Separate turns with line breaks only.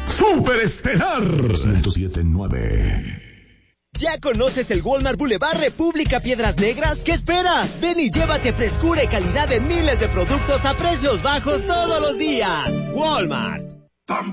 Superestelar 107.9.
¿Ya conoces el Walmart Boulevard República Piedras Negras? ¿Qué esperas? Ven y llévate frescura y calidad en miles de productos a precios bajos todos los días. Walmart.